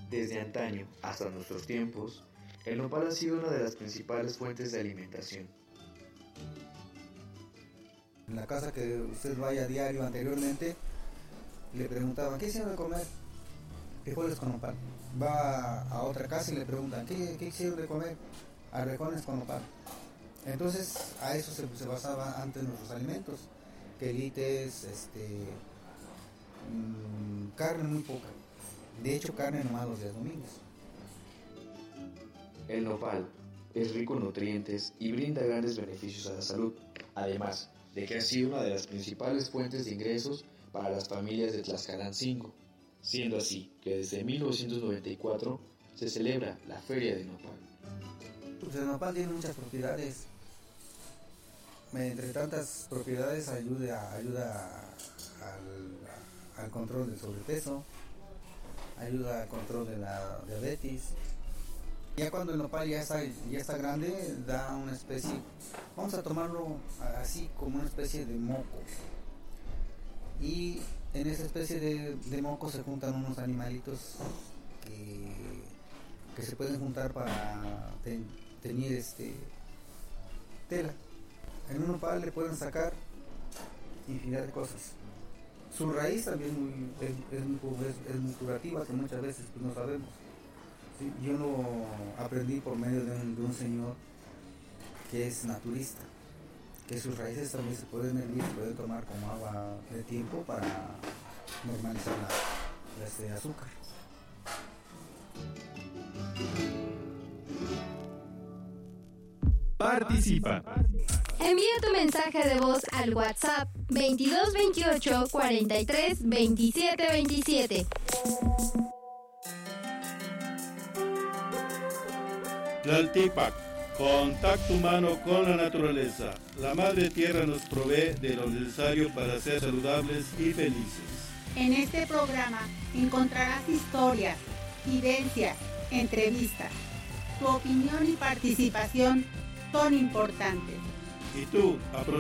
Desde antaño hasta nuestros tiempos, el nopal ha sido una de las principales fuentes de alimentación. En la casa que usted vaya a diario anteriormente, le preguntaban, ¿qué hicieron de comer? Frijoles con nopal. Va a otra casa y le preguntan, ¿qué hicieron de comer? Arvejones con nopal. Entonces, a eso se basaba antes nuestros alimentos. Quelites, carne muy poca. De hecho, carne nomás los días domingos. El nopal es rico en nutrientes y brinda grandes beneficios a la salud, además de que ha sido una de las principales fuentes de ingresos para las familias de Tlaxcalancingo, siendo así que desde 1994 se celebra la Feria de Nopal. Pues el nopal tiene muchas propiedades. Entre tantas propiedades ayuda al control del sobrepeso, ayuda al control de la diabetes. Ya cuando el nopal ya está grande, da una especie, vamos a tomarlo así como una especie de moco. Y en esa especie de moco se juntan unos animalitos que se pueden juntar para teñir tela. En un nopal le pueden sacar infinidad de cosas. Su raíz también es muy curativa, que muchas veces pues, no sabemos. Sí, yo lo aprendí por medio de un señor que es naturista, que sus raíces también se pueden hervir, se pueden tomar como agua de tiempo para normalizar la azúcar. Participa. Envía tu mensaje de voz al WhatsApp 2228 43 27 27. Tlaltipac, contacto humano con la naturaleza. La Madre Tierra nos provee de lo necesario para ser saludables y felices. En este programa encontrarás historias, vivencias, entrevistas. Tu opinión y participación son importantes. Y tú,